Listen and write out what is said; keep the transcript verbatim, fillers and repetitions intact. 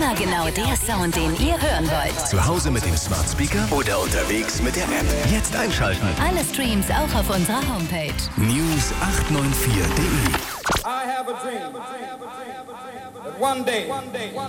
Immer genau der Sound, den ihr hören wollt. Zu Hause mit dem Smart Speaker oder unterwegs mit der App. Jetzt einschalten. Alle Streams auch auf unserer Homepage. News acht neun vier punkt de. I have a dream that one day